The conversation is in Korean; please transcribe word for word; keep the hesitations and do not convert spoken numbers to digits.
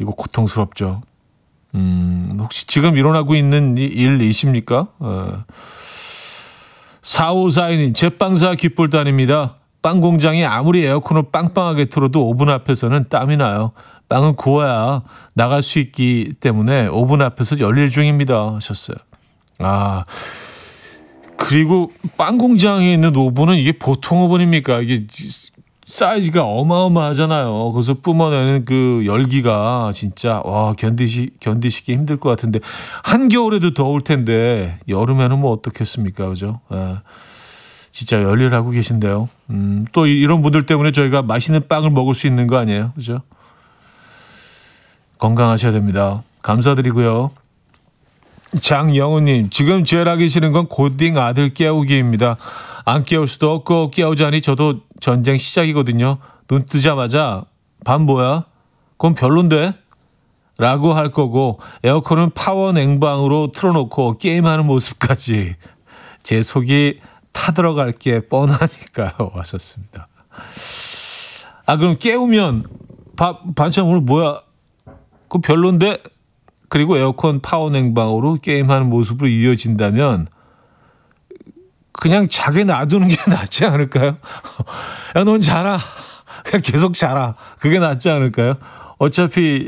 이거 고통스럽죠. 음, 혹시 지금 일어나고 있는 일이십니까? 어. 사오사이님, 제빵사 귓볼도 아닙니다. 빵 공장이 아무리 에어컨을 빵빵하게 틀어도 오븐 앞에서는 땀이 나요. 빵은 구워야 나갈 수 있기 때문에 오븐 앞에서 열일 중입니다. 하셨어요. 아, 그리고 빵 공장에 있는 오븐은 이게 보통 오븐입니까? 이게 사이즈가 어마어마하잖아요. 그래서 뿜어내는 그 열기가 진짜 와 견디시 견디시기 힘들 것 같은데 한겨울에도 더울 텐데 여름에는 뭐 어떻겠습니까, 그죠? 아, 진짜 열일하고 계신데요. 음, 또 이런 분들 때문에 저희가 맛있는 빵을 먹을 수 있는 거 아니에요, 그죠? 건강하셔야 됩니다. 감사드리고요. 장영우님, 지금 제일 하기 싫은 건 고딩 아들 깨우기입니다. 안 깨울 수도 없고 깨우자니 저도 전쟁 시작이거든요. 눈 뜨자마자 밥 뭐야? 그건 별론데? 라고 할 거고 에어컨은 파워 냉방으로 틀어놓고 게임하는 모습까지 제 속이 타들어갈 게 뻔하니까요. 왔었습니다. 아 그럼 깨우면 밥 반찬 오늘 뭐야? 그건 별론데? 그리고 에어컨 파워 냉방으로 게임하는 모습으로 이어진다면 그냥 자게 놔두는 게 낫지 않을까요? 야, 넌 자라. 그냥 계속 자라. 그게 낫지 않을까요? 어차피